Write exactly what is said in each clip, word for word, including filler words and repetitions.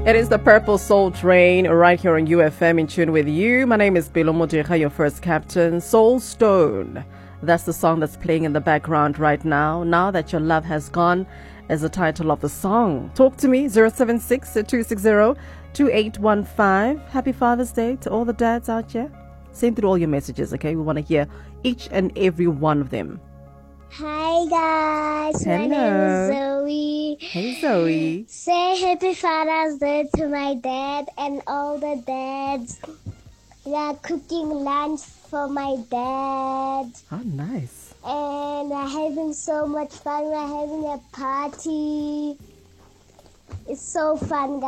It is the Purple Soul Train right here on U F M in tune with you. My name is Bilo Mojeha, your first captain. Soul Stone. That's the song that's playing in the background right now. Now That Your Love Has Gone is the title of the song. Talk to me, zero seven six, two six zero, two eight one five. Happy Father's Day to all the dads out here. Send through all your messages, okay? We want to hear each and every one of them. Hi guys, Hello. my name is Zoe. Hey Zoe. Say Happy Father's Day to my dad and all the dads. We are cooking lunch for my dad. Oh, nice. And we're having so much fun. We're having a party. It's so fun,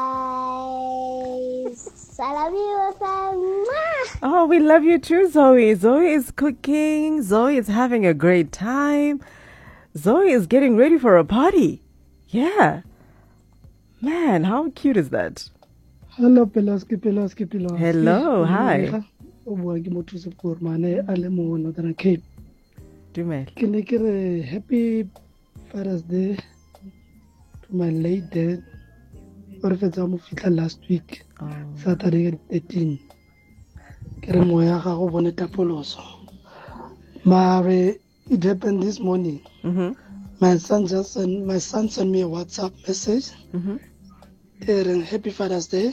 guys. I love you, fam. Oh, we love you too, Zoe. Zoe is cooking. Zoe is having a great time. Zoe is getting ready for a party. Yeah. Man, how cute is that? Hello, Peloski, Peloski, Peloski. Hello, hi. Dumel. Can I get a happy Father's Day to my late dad? Or if it's almost last week, Oh. Saturday the thirteenth. Keremoya ga go bone tapoloso. Mare, it happened this morning. Mm-hmm. My son just sent my son sent me a WhatsApp message. Mm-hmm. Saying, Happy Father's Day.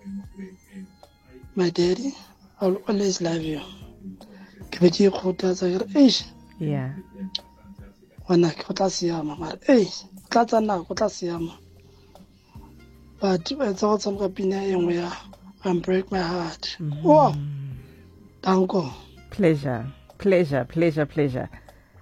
My daddy, I'll always love you. Kebeti khota sa re eish. Yeah. Wana ke tla siama mara eish, tla tsana go tla siama. But it's all some kapina engwe ya and break my heart. Mm-hmm. Oh. Danko. Pleasure. Pleasure, pleasure, pleasure.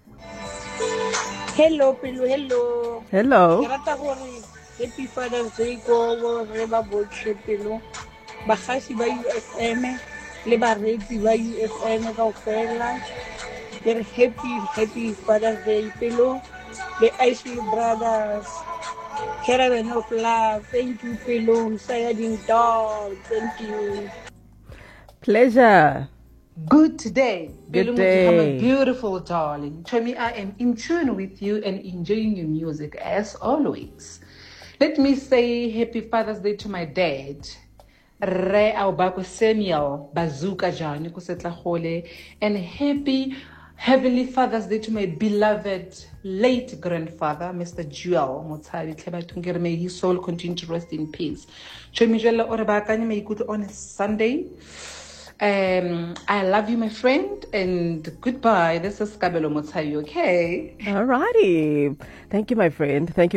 Hello, Pilo, hello. Hello. Ke rata gore Happy Father's Day ko re ba botlhe Pilo. Bagasi ba U F M le baretsi ba U F M kaofela. Ke re happy happy Father's Day Pilo. The Ashley Brothers. Caravan of Love. Thank you Pilo. Sayading dog. Thank you. Pleasure. Good day. Good Pelo day. Mojeha, my beautiful darling. Chomi, I am in tune with you and enjoying your music as always. Let me say Happy Father's Day to my dad, Re Aubako Samuel Bazooka Jani Kusetlahole, and happy Heavenly Father's Day to my beloved late grandfather, Mister Jewel Motsabi Klebatungere. May his soul continue to rest in peace. Chomi Jella Orabakani, may you go on a Sunday. Um, I love you, my friend, and goodbye. This is Kabelo Motsabi, okay? All righty. Thank you, my friend. Thank you.